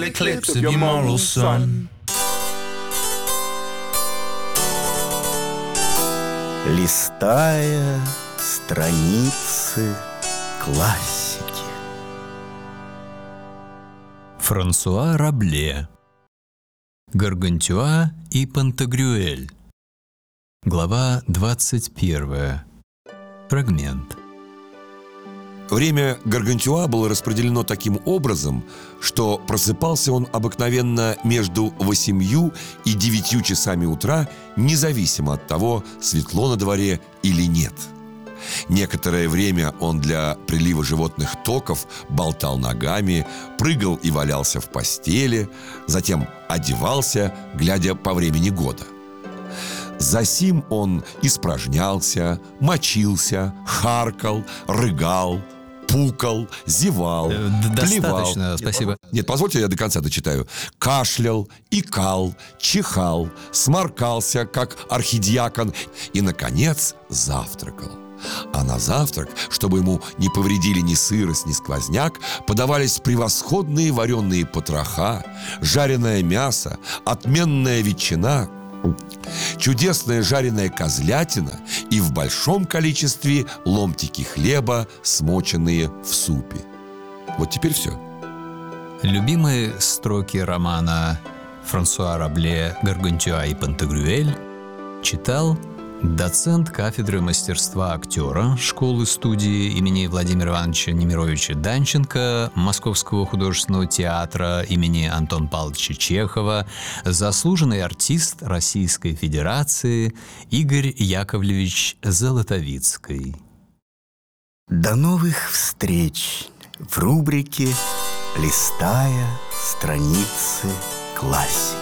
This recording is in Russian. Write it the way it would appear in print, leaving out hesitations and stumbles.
eclipse of your moral sun. Листая страницы классики. Франсуа Рабле. Гаргантюа и Пантагрюэль. Глава 21. Фрагмент. Время Гаргантюа было распределено таким образом, что просыпался он обыкновенно между 8 и 9 часами утра, независимо от того, светло на дворе или нет. Некоторое время он для прилива животных токов болтал ногами, прыгал и валялся в постели, затем одевался, глядя по времени года. Засим он испражнялся, мочился, харкал, рыгал, пукал, зевал, плевал. Достаточно, спасибо. Нет, позвольте, я до конца дочитаю. Кашлял, икал, чихал, сморкался, как архидиакон, и, наконец, завтракал. А на завтрак, чтобы ему не повредили ни сырость, ни сквозняк, подавались превосходные вареные потроха, жареное мясо, отменная ветчина, чудесная жареная козлятина и в большом количестве ломтики хлеба, смоченные в супе. Вот теперь все. Любимые строки романа Франсуа Рабле «Гаргантюа и Пантагрюэль» читал доцент кафедры мастерства актера школы-студии имени Владимира Ивановича Немировича Данченко Московского художественного театра имени Антона Павловича Чехова, заслуженный артист Российской Федерации Игорь Яковлевич Золотовицкий. До новых встреч в рубрике «Листая страницы классики».